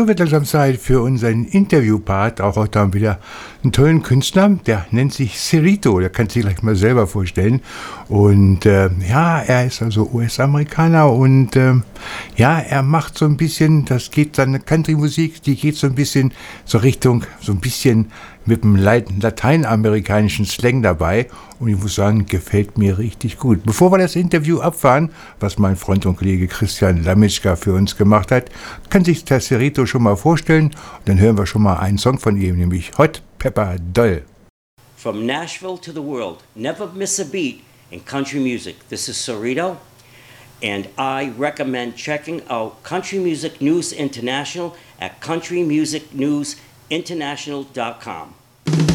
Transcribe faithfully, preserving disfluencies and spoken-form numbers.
wird langsam Zeit für unseren Interviewpart. Auch heute haben wir wieder einen tollen Künstler, der nennt sich Cerrito. Der kann sich gleich mal selber vorstellen. Und äh, ja, er ist also U S-Amerikaner und äh, ja, er macht so ein bisschen, das geht seine Country-Musik, die geht so ein bisschen so Richtung, so ein bisschen mit dem lateinamerikanischen Slang dabei. Und ich muss sagen, gefällt mir richtig gut. Bevor wir das Interview abfahren, was mein Freund und Kollege Christian Lamitschka für uns gemacht hat, kann sich der Cerrito schon mal vorstellen. Und dann hören wir schon mal einen Song von ihm, nämlich Hot Pepper Doll. From Nashville to the world, never miss a beat in country music. This is Cerrito, and I recommend checking out Country Music News International at country music news international dot com.